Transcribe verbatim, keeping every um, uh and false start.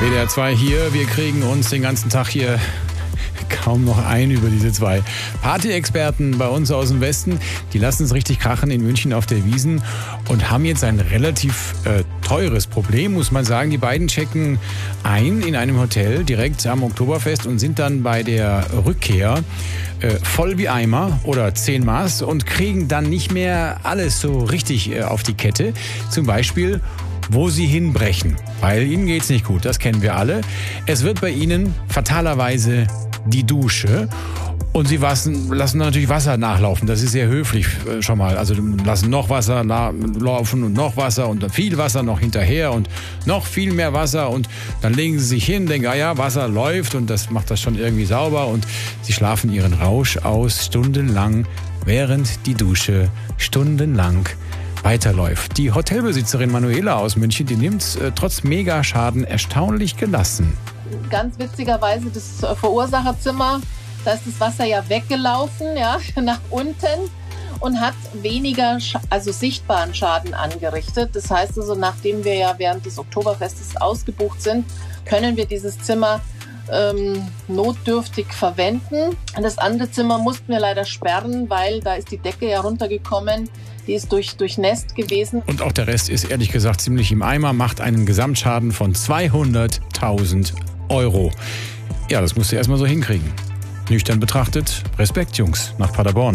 W D R zwei hier, wir kriegen uns den ganzen Tag hier kaum noch ein über diese zwei Party-Experten bei uns aus dem Westen. Die lassen es richtig krachen in München auf der Wiesn und haben jetzt ein relativ äh, teures Problem, muss man sagen. Die beiden checken ein in einem Hotel direkt am Oktoberfest und sind dann bei der Rückkehr äh, voll wie Eimer oder zehn Maß und kriegen dann nicht mehr alles so richtig äh, auf die Kette. Zum Beispiel, wo sie hinbrechen, weil ihnen geht's nicht gut, das kennen wir alle. Es wird bei ihnen fatalerweise die Dusche und sie lassen, lassen dann natürlich Wasser nachlaufen. Das ist sehr höflich äh, schon mal. Also lassen noch Wasser laufen und noch Wasser und dann viel Wasser noch hinterher und noch viel mehr Wasser und dann legen sie sich hin, denken, ah ja, Wasser läuft und das macht das schon irgendwie sauber und sie schlafen ihren Rausch aus stundenlang, während die Dusche stundenlang weiterläuft. Die Hotelbesitzerin Manuela aus München, die nimmt äh, trotz Megaschaden erstaunlich gelassen. Ganz witzigerweise das Verursacherzimmer, da ist das Wasser ja weggelaufen, ja, nach unten und hat weniger, also sichtbaren Schaden angerichtet. Das heißt also, nachdem wir ja während des Oktoberfestes ausgebucht sind, können wir dieses Zimmer ähm, notdürftig verwenden. Das andere Zimmer mussten wir leider sperren, weil da ist die Decke ja runtergekommen. Die ist durch, durchnässt gewesen. Und auch der Rest ist ehrlich gesagt ziemlich im Eimer, macht einen Gesamtschaden von zweihunderttausend Euro. Ja, das musst du erstmal so hinkriegen. Nüchtern betrachtet, Respekt, Jungs, nach Paderborn.